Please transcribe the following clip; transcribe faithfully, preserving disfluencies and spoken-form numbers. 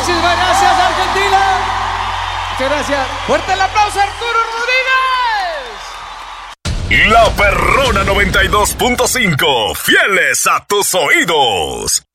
Muchísimas gracias, Argentina. Muchas gracias. Fuerte el aplauso, Arturo Rodríguez. La Perrona noventa y dos punto cinco, fieles a tus oídos.